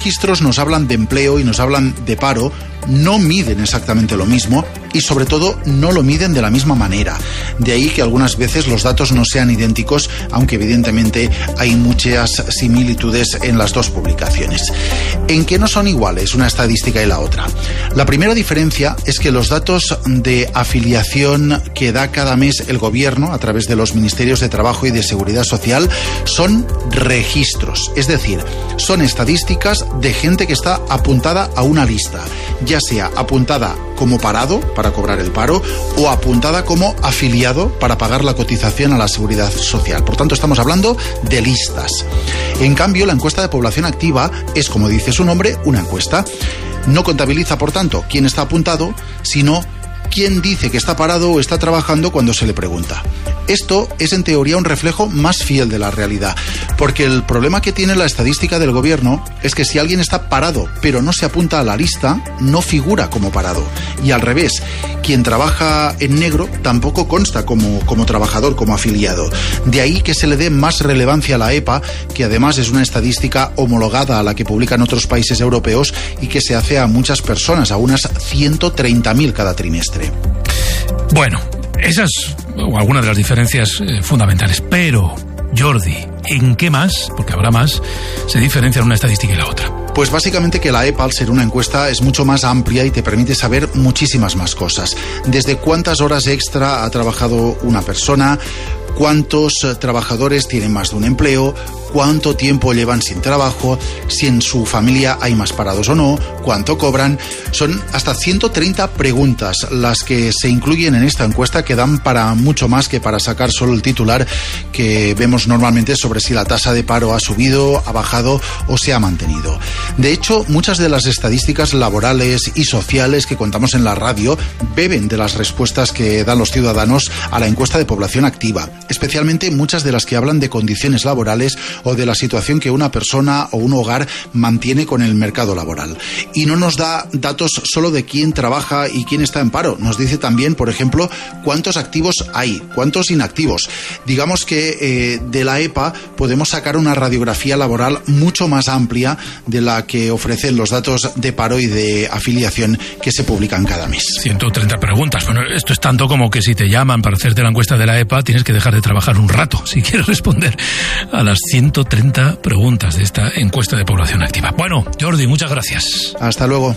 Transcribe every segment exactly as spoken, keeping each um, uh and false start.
registros nos hablan de empleo y nos hablan de paro, no miden exactamente lo mismo y sobre todo no lo miden de la misma manera. De ahí que algunas veces los datos no sean idénticos, aunque evidentemente hay muchas similitudes en las dos publicaciones. ¿En qué no son iguales una estadística y la otra? La primera diferencia es que los datos de afiliación que da cada mes el gobierno a través de los Ministerios de Trabajo y de Seguridad Social son registros, es decir, son estadísticas de gente que está apuntada a una lista, ya sea apuntada como parado para cobrar el paro o apuntada como afiliado para pagar la cotización a la Seguridad Social. Por tanto, estamos hablando de listas. En cambio, la encuesta de población activa es, como dice su nombre, una encuesta. No contabiliza, por tanto, quién está apuntado, sino quién dice que está parado o está trabajando cuando se le pregunta. Esto es en teoría un reflejo más fiel de la realidad, porque el problema que tiene la estadística del gobierno es que si alguien está parado pero no se apunta a la lista, no figura como parado. Y al revés, quien trabaja en negro tampoco consta como, como trabajador, como afiliado. De ahí que se le dé más relevancia a la E P A, que además es una estadística homologada a la que publican otros países europeos y que se hace a muchas personas, a unas ciento treinta mil cada trimestre. Bueno, esas o algunas de las diferencias eh, fundamentales, pero Jordi, ¿en qué más, porque habrá más, se diferencian una estadística y la otra? Pues básicamente que la E P A, al ser una encuesta, es mucho más amplia y te permite saber muchísimas más cosas. Desde cuántas horas extra ha trabajado una persona, cuántos eh, trabajadores tienen más de un empleo, cuánto tiempo llevan sin trabajo, si en su familia hay más parados o no, cuánto cobran. Son hasta ciento treinta preguntas las que se incluyen en esta encuesta, que dan para mucho más que para sacar solo el titular que vemos normalmente sobre si la tasa de paro ha subido, ha bajado o se ha mantenido. De hecho, muchas de las estadísticas laborales y sociales que contamos en la radio beben de las respuestas que dan los ciudadanos a la encuesta de población activa, especialmente muchas de las que hablan de condiciones laborales o de la situación que una persona o un hogar mantiene con el mercado laboral. Y no nos da datos solo de quién trabaja y quién está en paro. Nos dice también, por ejemplo, cuántos activos hay, cuántos inactivos. Digamos que eh, de la E P A podemos sacar una radiografía laboral mucho más amplia de la que ofrecen los datos de paro y de afiliación que se publican cada mes. ciento treinta preguntas. Bueno, esto es tanto como que si te llaman para hacerte la encuesta de la E P A, tienes que dejar de trabajar un rato si quieres responder a las ciento treinta preguntas de esta encuesta de población activa. Bueno, Jordi, muchas gracias. Hasta luego.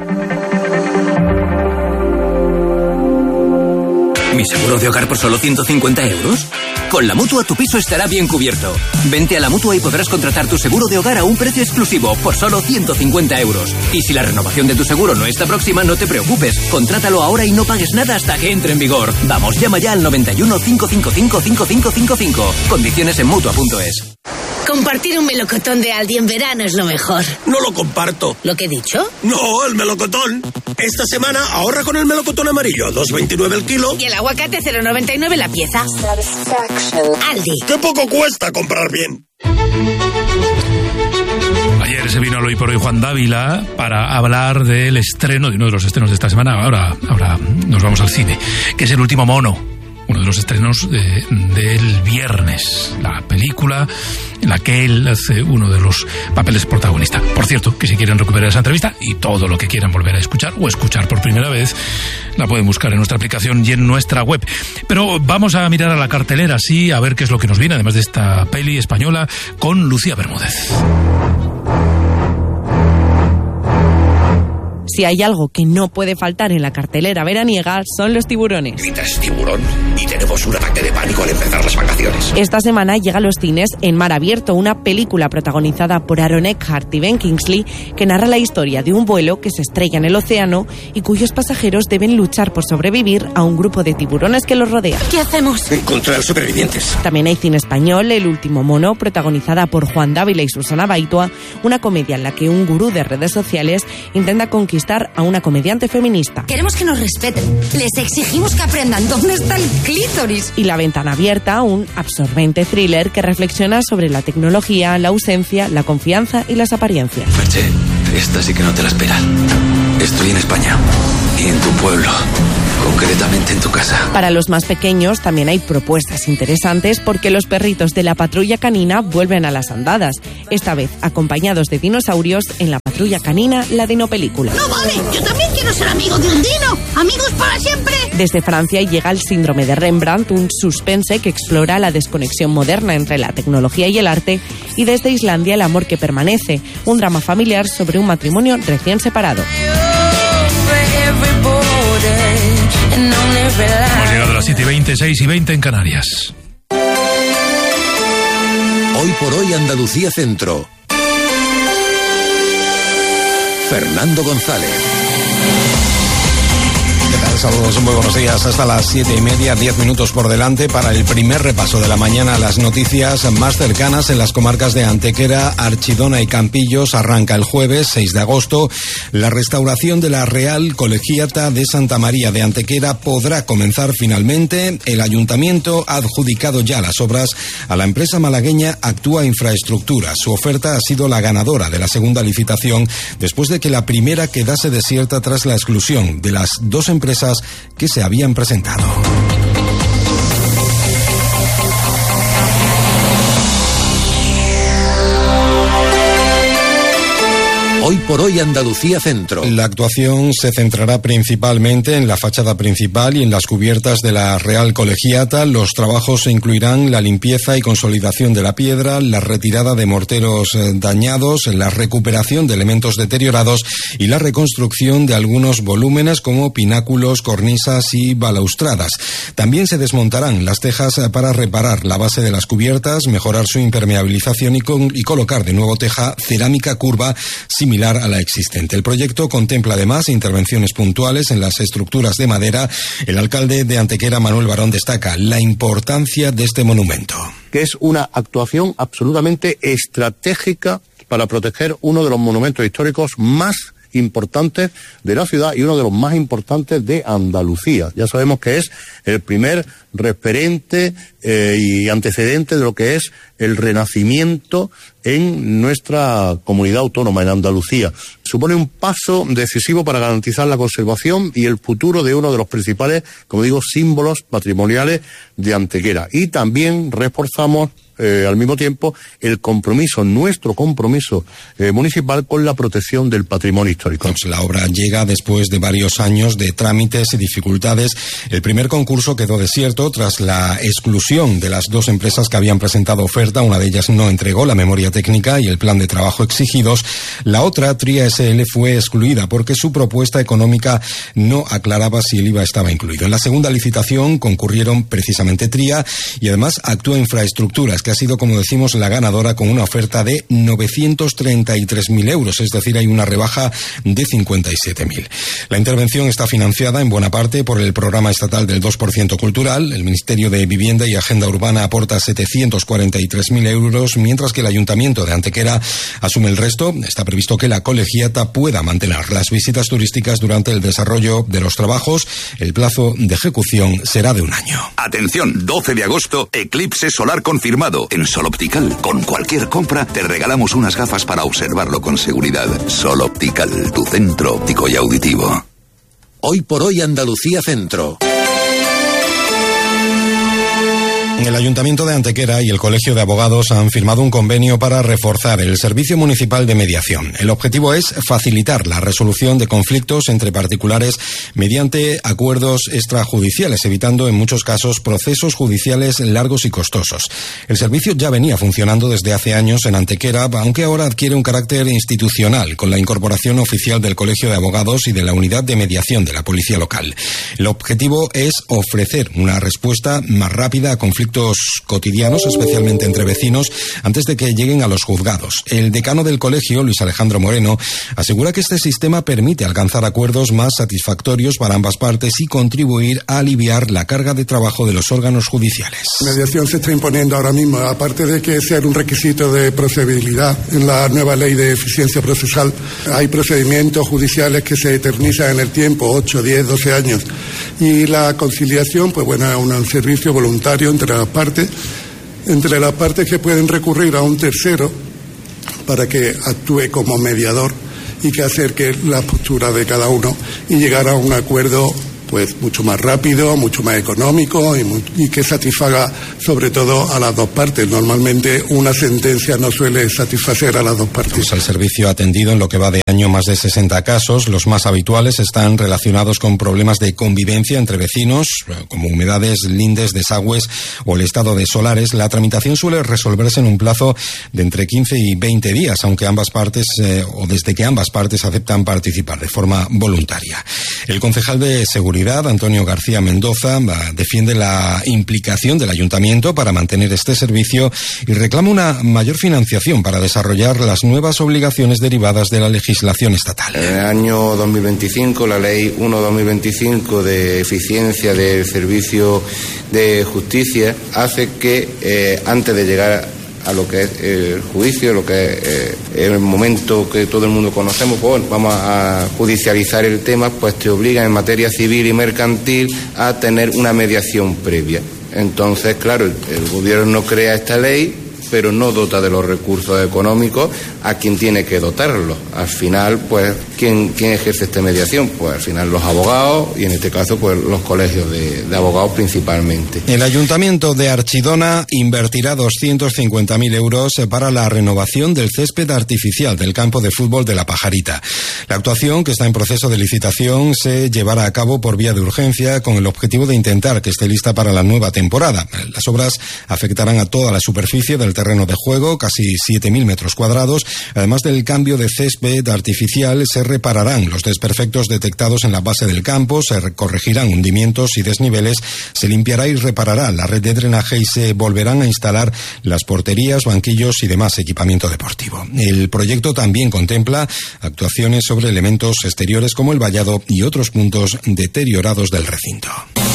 ¿Mi seguro de hogar por solo ciento cincuenta euros? Con la Mutua tu piso estará bien cubierto. Vente a la Mutua y podrás contratar tu seguro de hogar a un precio exclusivo por solo ciento cincuenta euros. Y si la renovación de tu seguro no está próxima, no te preocupes. Contrátalo ahora y no pagues nada hasta que entre en vigor. Vamos, llama ya al noventa y uno, cinco cinco cinco, cinco cinco cinco cinco. Condiciones en Mutua punto es. Compartir un melocotón de Aldi en verano es lo mejor. No lo comparto. ¿Lo que he dicho? No, el melocotón. Esta semana ahorra con el melocotón amarillo, dos veintinueve el kilo. Y el aguacate cero noventa y nueve la pieza. Aldi. ¡Qué poco cuesta comprar bien! Ayer se vino al Hoy por Hoy Juan Dávila para hablar del estreno, de uno de los estrenos de esta semana. Ahora, ahora nos vamos al cine, que es El último mono. Uno de los estrenos de, del viernes, la película en la que él hace uno de los papeles protagonistas. Por cierto, que si quieren recuperar esa entrevista y todo lo que quieran volver a escuchar o escuchar por primera vez, la pueden buscar en nuestra aplicación y en nuestra web. Pero vamos a mirar a la cartelera, sí, a ver qué es lo que nos viene, además de esta peli española con Lucía Bermúdez. Si hay algo que no puede faltar en la cartelera veraniega, son los tiburones. Gritas tiburón y tenemos un ataque de pánico al empezar las vacaciones. Esta semana llega a los cines En mar abierto, una película protagonizada por Aaron Eckhart y Ben Kingsley, que narra la historia de un vuelo que se estrella en el océano y cuyos pasajeros deben luchar por sobrevivir a un grupo de tiburones que los rodea. ¿Qué hacemos? Encontrar supervivientes. También hay cine español, El último mono, protagonizada por Juan Dávila y Susana Baitua, una comedia en la que un gurú de redes sociales intenta conquistar a una comediante feminista. Queremos que nos respeten. Les exigimos que aprendan dónde está el clítoris. Y La ventana abierta, un absorbente thriller que reflexiona sobre la tecnología, la ausencia, la confianza y las apariencias. Merche, esta sí que no te la esperas. Estoy en España aquí en tu pueblo, concretamente en tu casa. Para los más pequeños también hay propuestas interesantes porque los perritos de la patrulla canina vuelven a las andadas, esta vez acompañados de dinosaurios en la patrulla canina, la dinopelícula. ¡No vale! ¡Yo también quiero ser amigo de un dino! ¡Amigos para siempre! Desde Francia llega el síndrome de Rembrandt, un suspense que explora la desconexión moderna entre la tecnología y el arte, y desde Islandia El amor que permanece, un drama familiar sobre un matrimonio recién separado. Hemos llegado a las siete y veinte, seis y veinte en Canarias. Hoy por hoy Andalucía Centro. Fernando González. ¿Qué tal? Saludos, muy buenos días. Hasta las siete y media, diez minutos por delante para el primer repaso de la mañana a las noticias más cercanas en las comarcas de Antequera, Archidona y Campillos. Arranca el jueves seis de agosto. La restauración de la Real Colegiata de Santa María de Antequera podrá comenzar finalmente. El ayuntamiento ha adjudicado ya las obras a la empresa malagueña Actúa Infraestructura. Su oferta ha sido la ganadora de la segunda licitación después de que la primera quedase desierta tras la exclusión de las dos empresas que se habían presentado. Hoy por hoy Andalucía Centro. La actuación se centrará principalmente en la fachada principal y en las cubiertas de la Real Colegiata. Los trabajos incluirán la limpieza y consolidación de la piedra, la retirada de morteros dañados, la recuperación de elementos deteriorados y la reconstrucción de algunos volúmenes como pináculos, cornisas y balaustradas. También se desmontarán las tejas para reparar la base de las cubiertas, mejorar su impermeabilización y, con, y colocar de nuevo teja cerámica curva similar a la existente. El proyecto contempla además intervenciones puntuales en las estructuras de madera. El alcalde de Antequera, Manuel Barón, destaca la importancia de este monumento. Que es una actuación absolutamente estratégica para proteger uno de los monumentos históricos más importantes de la ciudad y uno de los más importantes de Andalucía. Ya sabemos que es el primer referente eh, y antecedente de lo que es el renacimiento en nuestra comunidad autónoma, en Andalucía. Supone un paso decisivo para garantizar la conservación y el futuro de uno de los principales, como digo, símbolos patrimoniales de Antequera. Y también reforzamos Eh, al mismo tiempo el compromiso, nuestro compromiso eh, municipal con la protección del patrimonio histórico. Pues la obra llega después de varios años de trámites y dificultades. El primer concurso quedó desierto tras la exclusión de las dos empresas que habían presentado oferta. Una de ellas no entregó la memoria técnica y el plan de trabajo exigidos. La otra, Tria S L, fue excluida porque su propuesta económica no aclaraba si el I V A estaba incluido. En la segunda licitación concurrieron precisamente Tria y además Actúa Infraestructuras, que ha sido, como decimos, la ganadora con una oferta de novecientos treinta y tres mil euros, es decir, hay una rebaja de cincuenta y siete mil. La intervención está financiada en buena parte por el programa estatal del dos por ciento cultural. El Ministerio de Vivienda y Agenda Urbana aporta setecientos cuarenta y tres mil euros, mientras que el Ayuntamiento de Antequera asume el resto. Está previsto que la colegiata pueda mantener las visitas turísticas durante el desarrollo de los trabajos. El plazo de ejecución será de un año. Atención, doce de agosto, eclipse solar confirmado. En Sol Optical, con cualquier compra, te regalamos unas gafas para observarlo con seguridad. Sol Optical, tu centro óptico y auditivo. Hoy por hoy Andalucía Centro. El Ayuntamiento de Antequera y el Colegio de Abogados han firmado un convenio para reforzar el Servicio Municipal de Mediación. El objetivo es facilitar la resolución de conflictos entre particulares mediante acuerdos extrajudiciales, evitando en muchos casos procesos judiciales largos y costosos. El servicio ya venía funcionando desde hace años en Antequera, aunque ahora adquiere un carácter institucional con la incorporación oficial del Colegio de Abogados y de la Unidad de Mediación de la Policía Local. El objetivo es ofrecer una respuesta más rápida a conflictos cotidianos, especialmente entre vecinos, antes de que lleguen a los juzgados. El decano del colegio, Luis Alejandro Moreno, asegura que este sistema permite alcanzar acuerdos más satisfactorios para ambas partes y contribuir a aliviar la carga de trabajo de los órganos judiciales. La mediación se está imponiendo ahora mismo, aparte de que sea un requisito de procedibilidad en la nueva ley de eficiencia procesal. Hay procedimientos judiciales que se eternizan en el tiempo, ocho, diez, doce años. Y la conciliación, pues bueno, es un servicio voluntario entre las partes, entre las partes que pueden recurrir a un tercero para que actúe como mediador y que acerque las posturas de cada uno y llegar a un acuerdo pues mucho más rápido, mucho más económico y, muy, y que satisfaga sobre todo a las dos partes. Normalmente una sentencia no suele satisfacer a las dos partes. Pues el servicio ha atendido en lo que va de año más de sesenta casos. Los más habituales están relacionados con problemas de convivencia entre vecinos, como humedades, lindes, desagües o el estado de solares. La tramitación suele resolverse en un plazo de entre quince y veinte días, aunque ambas partes, eh, o desde que ambas partes aceptan participar de forma voluntaria. El concejal de Seguridad, Antonio García Mendoza, defiende la implicación del ayuntamiento para mantener este servicio y reclama una mayor financiación para desarrollar las nuevas obligaciones derivadas de la legislación estatal. En el año dos mil veinticinco, la ley uno barra dos mil veinticinco de eficiencia del servicio de justicia hace que eh, antes de llegar a lo que es el juicio, lo que es eh, el momento que todo el mundo conocemos, pues vamos a judicializar el tema, pues te obliga en materia civil y mercantil a tener una mediación previa. Entonces, claro, el, el gobierno crea esta ley, pero no dota de los recursos económicos a quien tiene que dotarlos. Al final, pues, ¿quién, quién ejerce esta mediación? Pues al final los abogados y en este caso, pues los colegios de, de abogados principalmente. El Ayuntamiento de Archidona invertirá doscientos cincuenta mil euros para la renovación del césped artificial del campo de fútbol de La Pajarita. La actuación, que está en proceso de licitación, se llevará a cabo por vía de urgencia con el objetivo de intentar que esté lista para la nueva temporada. Las obras afectarán a toda la superficie del terreno de juego, casi siete mil metros cuadrados. Además del cambio de césped artificial, se repararán los desperfectos detectados en la base del campo, se corregirán hundimientos y desniveles, se limpiará y reparará la red de drenaje y se volverán a instalar las porterías, banquillos y demás equipamiento deportivo. El proyecto también contempla actuaciones sobre elementos exteriores como el vallado y otros puntos deteriorados del recinto.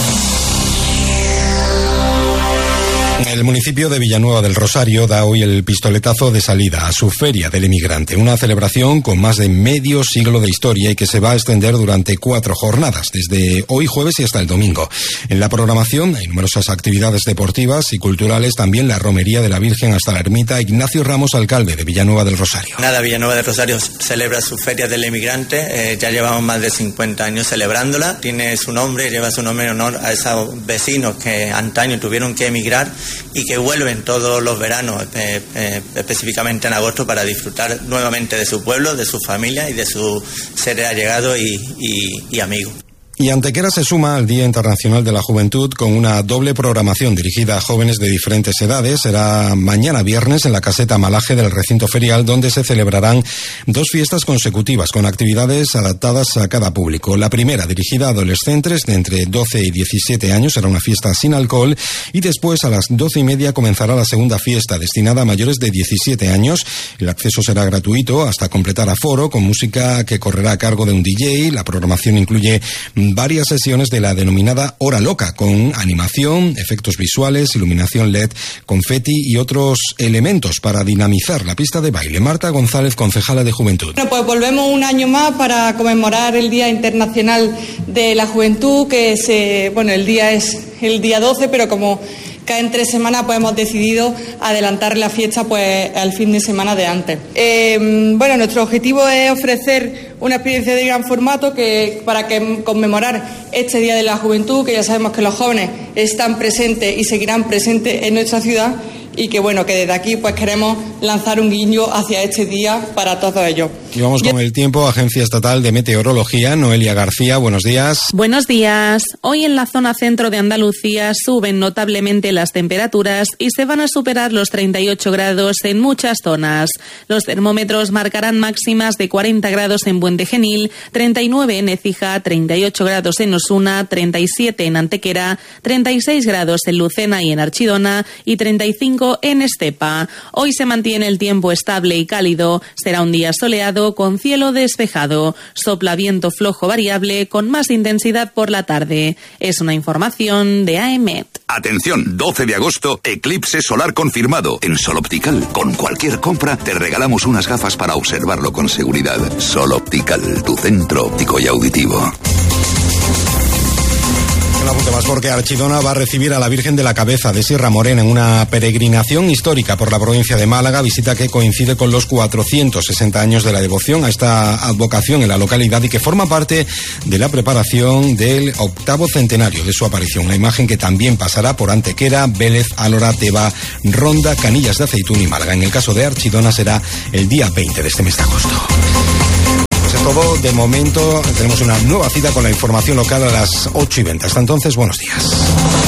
El municipio de Villanueva del Rosario da hoy el pistoletazo de salida a su Feria del Emigrante, una celebración con más de medio siglo de historia y que se va a extender durante cuatro jornadas, desde hoy jueves y hasta el domingo. En la programación hay numerosas actividades deportivas y culturales, también la romería de la Virgen hasta la ermita. Ignacio Ramos, alcalde de Villanueva del Rosario. Nada, Villanueva del Rosario celebra su Feria del Emigrante, eh, ya llevamos más de cincuenta años celebrándola, tiene su nombre, lleva su nombre en honor a esos vecinos que antaño tuvieron que emigrar y que vuelven todos los veranos, eh, eh, específicamente en agosto, para disfrutar nuevamente de su pueblo, de su familia y de sus seres allegados y, y, y amigos. Y Antequera se suma al Día Internacional de la Juventud con una doble programación dirigida a jóvenes de diferentes edades. Será mañana viernes en la caseta Malaje del recinto ferial, donde se celebrarán dos fiestas consecutivas con actividades adaptadas a cada público. La primera, dirigida a adolescentes de entre doce y diecisiete años, será una fiesta sin alcohol, y después a las doce y media comenzará la segunda fiesta, destinada a mayores de diecisiete años. El acceso será gratuito hasta completar aforo, con música que correrá a cargo de un D J. La programación incluye varias sesiones de la denominada Hora Loca, con animación, efectos visuales, iluminación L E D, confeti y otros elementos para dinamizar la pista de baile. Marta González, concejala de Juventud. Bueno, pues volvemos un año más para conmemorar el Día Internacional de la Juventud, que se, bueno, el día es el día doce, pero como cae en tres semanas, pues hemos decidido adelantar la fiesta pues al fin de semana de antes. Eh, bueno, nuestro objetivo es ofrecer una experiencia de gran formato que para que conmemorar este Día de la Juventud, que ya sabemos que los jóvenes están presentes y seguirán presentes en nuestra ciudad, y que bueno, que desde aquí pues queremos lanzar un guiño hacia este día para todos ellos. Y vamos con el tiempo. Agencia Estatal de Meteorología, Noelia García, buenos días. Buenos días. Hoy en la zona centro de Andalucía suben notablemente las temperaturas y se van a superar los treinta y ocho grados en muchas zonas. Los termómetros marcarán máximas de cuarenta grados en Puente Genil, treinta y nueve en Écija, treinta y ocho grados en Osuna, treinta y siete en Antequera, treinta y seis grados en Lucena y en Archidona y treinta y cinco en Estepa. Hoy se mantiene el tiempo estable y cálido. Será un día soleado con cielo despejado. Sopla viento flojo variable con más intensidad por la tarde. Es una información de A E M E T. Atención, doce de agosto, eclipse solar confirmado. En Sol Optical, con cualquier compra, te regalamos unas gafas para observarlo con seguridad. Sol Optical, tu centro óptico y auditivo. Un apunte más porque Archidona va a recibir a la Virgen de la Cabeza de Sierra Morena en una peregrinación histórica por la provincia de Málaga, visita que coincide con los cuatrocientos sesenta años de la devoción a esta advocación en la localidad y que forma parte de la preparación del octavo centenario de su aparición. Una imagen que también pasará por Antequera, Vélez, Álora, Teba, Ronda, Canillas de Aceitún y Málaga. En el caso de Archidona será el día veinte de este mes de agosto. Pues es todo. De momento tenemos una nueva cita con la información local a las ocho y veinte. Hasta entonces, buenos días.